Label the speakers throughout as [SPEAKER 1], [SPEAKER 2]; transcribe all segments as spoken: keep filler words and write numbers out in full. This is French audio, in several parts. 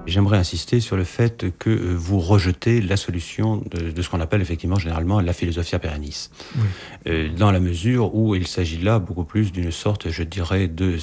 [SPEAKER 1] J'aimerais insister sur le fait que euh, vous rejetez la solution de, de ce qu'on appelle effectivement généralement la philosophia perennis.
[SPEAKER 2] Oui.
[SPEAKER 1] Euh, dans la mesure où il s'agit là beaucoup plus d'une sorte, je dirais, de,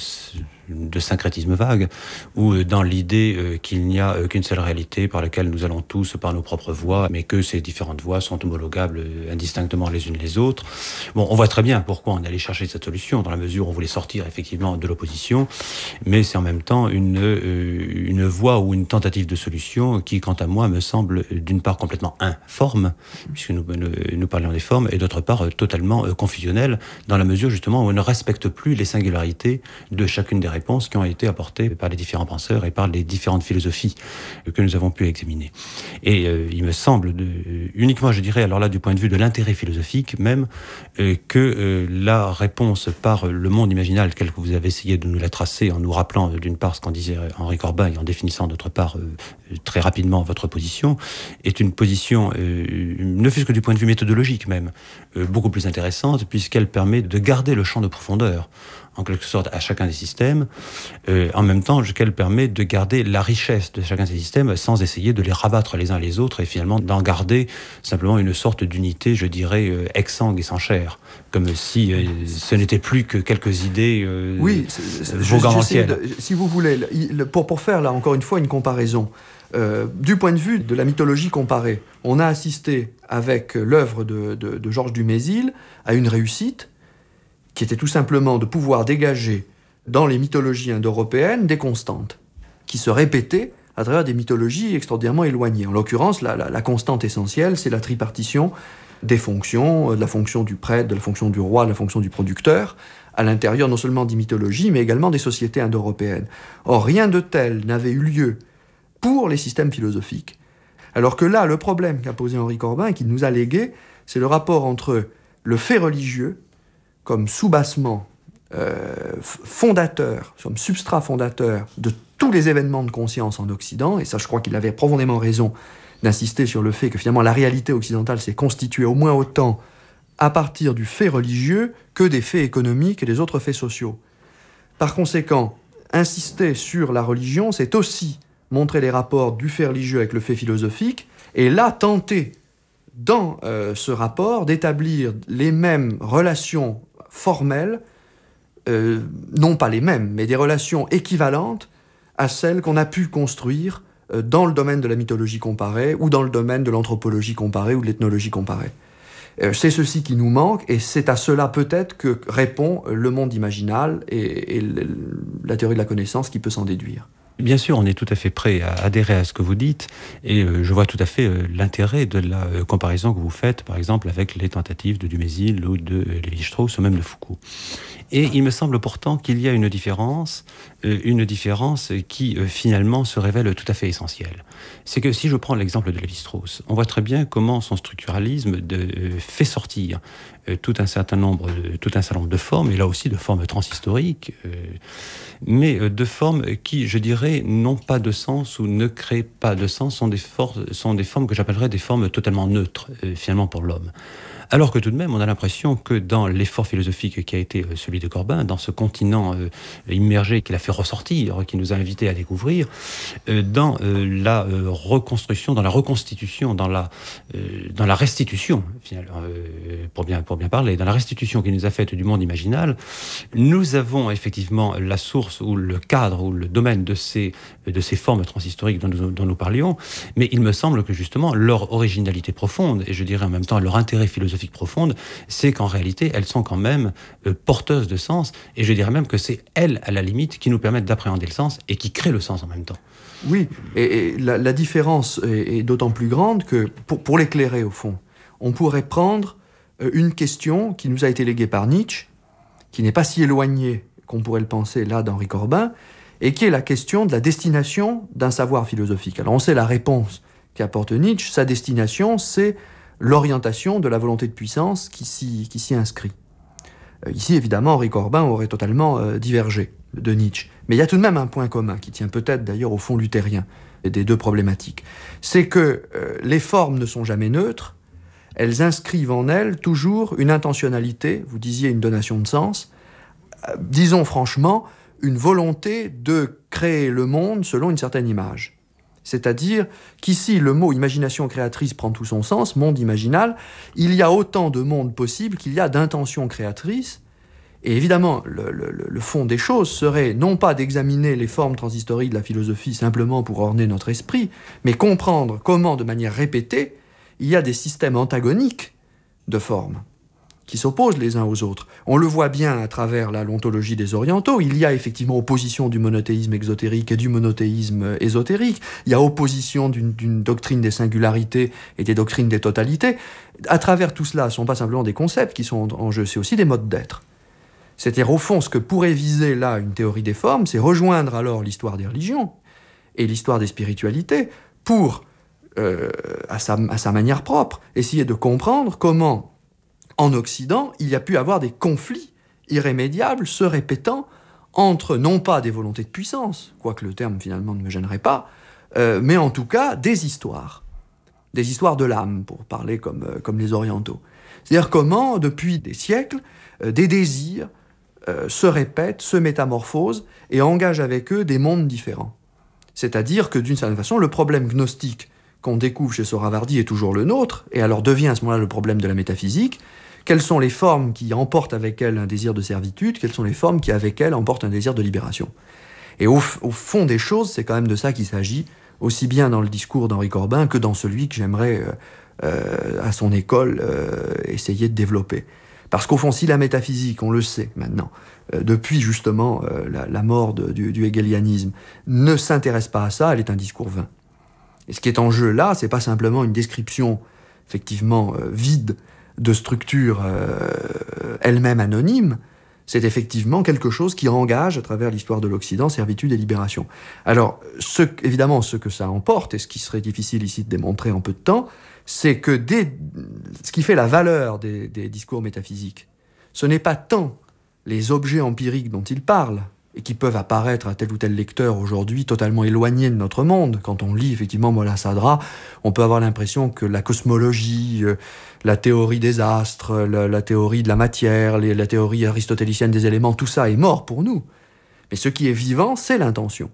[SPEAKER 1] de syncrétisme vague, ou euh, dans l'idée euh, qu'il n'y a euh, qu'une seule réalité par laquelle nous allons tous par nos propres voies, mais que ces différentes voies sont homologables euh, indistinctement les unes les autres. Bon, on voit très bien pourquoi on allait chercher cette solution, dans la mesure où on voulait sortir effectivement de l'opposition, mais c'est en même temps une, euh, une voie ou une tentative de solution qui, quant à moi, me semble d'une part complètement informe, puisque nous, nous, nous parlions des formes, et d'autre part euh, totalement euh, confusionnelle, dans la mesure justement où on ne respecte plus les singularités de chacune des réponses qui ont été apportées par les différents penseurs et par les différentes philosophies que nous avons pu examiner. Et euh, il me semble, de, uniquement je dirais, alors là du point de vue de l'intérêt philosophique même, euh, que euh, la réponse par le monde imaginal tel que vous avez essayé de nous la tracer en nous rappelant euh, d'une part ce qu'en disait Henri Corbin et en définissant d'autre part euh, très rapidement votre position, est une position, euh, ne fût-ce que du point de vue méthodologique même, euh, beaucoup plus intéressante, puisqu'elle permet de garder le champ de profondeur, en quelque sorte, à chacun des systèmes, euh, en même temps qu'elle permet de garder la richesse de chacun de ces systèmes sans essayer de les rabattre les uns les autres et finalement d'en garder simplement une sorte d'unité, je dirais, euh, exsangue et sans chair, comme si euh, ce n'était plus que quelques idées euh,
[SPEAKER 2] oui,
[SPEAKER 1] voguant dans le ciel.
[SPEAKER 2] De, si vous voulez, pour, pour faire là encore une fois une comparaison, euh, du point de vue de la mythologie comparée, on a assisté avec l'œuvre de, de, de Georges Dumézil à une réussite qui était tout simplement de pouvoir dégager dans les mythologies indo-européennes des constantes qui se répétaient à travers des mythologies extraordinairement éloignées. En l'occurrence, la, la, la constante essentielle, c'est la tripartition des fonctions, de la fonction du prêtre, de la fonction du roi, de la fonction du producteur, à l'intérieur non seulement des mythologies, mais également des sociétés indo-européennes. Or, rien de tel n'avait eu lieu pour les systèmes philosophiques. Alors que là, le problème qu'a posé Henri Corbin et qu'il nous a légué, c'est le rapport entre le fait religieux comme soubassement euh, fondateur, comme substrat fondateur de tous les événements de conscience en Occident, et ça je crois qu'il avait profondément raison d'insister sur le fait que finalement la réalité occidentale s'est constituée au moins autant à partir du fait religieux que des faits économiques et des autres faits sociaux. Par conséquent, insister sur la religion, c'est aussi montrer les rapports du fait religieux avec le fait philosophique, et là tenter dans euh, ce rapport d'établir les mêmes relations formelles, euh, non pas les mêmes, mais des relations équivalentes à celles qu'on a pu construire euh, dans le domaine de la mythologie comparée ou dans le domaine de l'anthropologie comparée ou de l'ethnologie comparée. Euh, c'est ceci qui nous manque et c'est à cela peut-être que répond le monde imaginal et, et le, la théorie de la connaissance qui peut s'en déduire.
[SPEAKER 1] Bien sûr, on est tout à fait prêt à adhérer à ce que vous dites et euh, je vois tout à fait euh, l'intérêt de la euh, comparaison que vous faites, par exemple, avec les tentatives de Dumézil ou de euh, Lévi-Strauss ou même de Foucault. Et il me semble pourtant qu'il y a une différence, euh, une différence qui euh, finalement se révèle tout à fait essentielle. C'est que si je prends l'exemple de Lévi-Strauss, on voit très bien comment son structuralisme de, euh, fait sortir euh, tout un certain nombre de, tout un certain nombre de formes, et là aussi de formes transhistoriques, euh, mais euh, de formes qui, je dirais, n'ont pas de sens ou ne créent pas de sens, sont des, for- sont des formes que j'appellerais des formes totalement neutres, euh, finalement, pour l'homme. Alors que tout de même, on a l'impression que dans l'effort philosophique qui a été celui de Corbin, dans ce continent euh, immergé qu'il a fait ressortir, qui nous a invités à découvrir, euh, dans euh, la euh, reconstruction, dans la reconstitution, dans la, euh, dans la restitution, finalement, euh, pour, bien, pour bien parler, dans la restitution qu'il nous a faite du monde imaginal, nous avons effectivement la source ou le cadre ou le domaine de ces, de ces formes transhistoriques dont nous, dont nous parlions, mais il me semble que justement leur originalité profonde, et je dirais en même temps leur intérêt philosophique profonde, c'est qu'en réalité, elles sont quand même euh, porteuses de sens, et je dirais même que c'est elles, à la limite, qui nous permettent d'appréhender le sens et qui créent le sens en même temps.
[SPEAKER 2] Oui, et, et la, la différence est, est d'autant plus grande que, pour, pour l'éclairer au fond, on pourrait prendre euh, une question qui nous a été léguée par Nietzsche, qui n'est pas si éloignée qu'on pourrait le penser là d'Henri Corbin, et qui est la question de la destination d'un savoir philosophique. Alors on sait la réponse qu'apporte Nietzsche, sa destination, c'est l'orientation de la volonté de puissance qui s'y, qui s'y inscrit. Euh, ici, évidemment, Henri Corbin aurait totalement euh, divergé de Nietzsche. Mais il y a tout de même un point commun, qui tient peut-être d'ailleurs au fond luthérien des deux problématiques. C'est que euh, les formes ne sont jamais neutres, elles inscrivent en elles toujours une intentionnalité, vous disiez une donation de sens, euh, disons franchement, une volonté de créer le monde selon une certaine image. C'est-à-dire qu'ici, le mot imagination créatrice prend tout son sens, monde imaginal. Il y a autant de mondes possibles qu'il y a d'intentions créatrices. Et évidemment, le, le, le fond des choses serait non pas d'examiner les formes transhistoriques de la philosophie simplement pour orner notre esprit, mais comprendre comment, de manière répétée, il y a des systèmes antagoniques de formes qui s'opposent les uns aux autres. On le voit bien à travers la l'ontologie des orientaux. Il y a effectivement opposition du monothéisme exotérique et du monothéisme ésotérique. Il y a opposition d'une, d'une doctrine des singularités et des doctrines des totalités. À travers tout cela, ce ne sont pas simplement des concepts qui sont en jeu, c'est aussi des modes d'être. C'est-à-dire, au fond, ce que pourrait viser là une théorie des formes, c'est rejoindre alors l'histoire des religions et l'histoire des spiritualités pour, euh, à, sa, à sa manière propre, essayer de comprendre comment en Occident, il y a pu avoir des conflits irrémédiables se répétant entre, non pas des volontés de puissance, quoique le terme finalement ne me gênerait pas, euh, mais en tout cas des histoires. Des histoires de l'âme, pour parler comme, euh, comme les orientaux. C'est-à-dire comment, depuis des siècles, euh, des désirs euh, se répètent, se métamorphosent et engagent avec eux des mondes différents. C'est-à-dire que, d'une certaine façon, le problème gnostique qu'on découvre chez Sohrawardi est toujours le nôtre, et alors devient à ce moment-là le problème de la métaphysique. Quelles sont les formes qui emportent avec elles un désir de servitude? Quelles sont les formes qui, avec elles, emportent un désir de libération? Et au, au fond des choses, c'est quand même de ça qu'il s'agit, aussi bien dans le discours d'Henri Corbin que dans celui que j'aimerais, euh, euh, à son école, euh, essayer de développer. Parce qu'au fond, si la métaphysique, on le sait maintenant, euh, depuis justement euh, la, la mort de, du, du hegelianisme, ne s'intéresse pas à ça, elle est un discours vain. Et ce qui est en jeu là, c'est pas simplement une description effectivement euh, vide de structure euh, elle-même anonyme, c'est effectivement quelque chose qui engage, à travers l'histoire de l'Occident, servitude et libération. Alors, ce, évidemment, ce que ça emporte, et ce qui serait difficile ici de démontrer en peu de temps, c'est que des, ce qui fait la valeur des, des discours métaphysiques, ce n'est pas tant les objets empiriques dont ils parlent, et qui peuvent apparaître à tel ou tel lecteur aujourd'hui totalement éloignés de notre monde. Quand on lit effectivement Molla Sadra, on peut avoir l'impression que la cosmologie, euh, la théorie des astres, la, la théorie de la matière, les, la théorie aristotélicienne des éléments, tout ça est mort pour nous. Mais ce qui est vivant, c'est l'intention.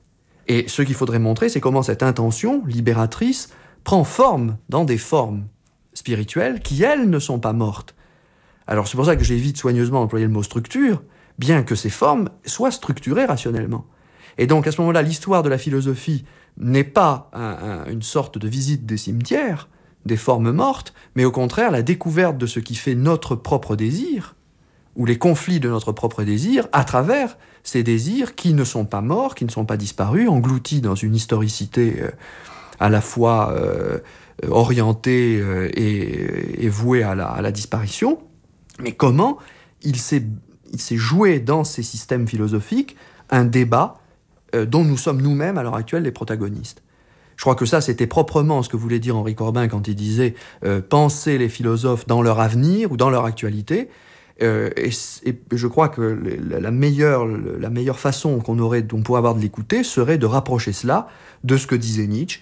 [SPEAKER 2] Et ce qu'il faudrait montrer, c'est comment cette intention libératrice prend forme dans des formes spirituelles qui, elles, ne sont pas mortes. Alors c'est pour ça que j'évite soigneusement d'employer le mot structure, bien que ces formes soient structurées rationnellement. Et donc, à ce moment-là, l'histoire de la philosophie n'est pas un, un, une sorte de visite des cimetières, des formes mortes, mais au contraire, la découverte de ce qui fait notre propre désir, ou les conflits de notre propre désir, à travers ces désirs qui ne sont pas morts, qui ne sont pas disparus, engloutis dans une historicité euh, à la fois euh, orientée euh, et, et vouée à la, à la disparition. Mais comment il s'est il s'est joué dans ces systèmes philosophiques un débat euh, dont nous sommes nous-mêmes, à l'heure actuelle, les protagonistes. Je crois que ça, c'était proprement ce que voulait dire Henri Corbin quand il disait euh, « penser les philosophes dans leur avenir ou dans leur actualité euh, ». Et, et je crois que la, la, meilleure, la meilleure façon qu'on aurait, qu'on pourrait avoir de l'écouter serait de rapprocher cela de ce que disait Nietzsche,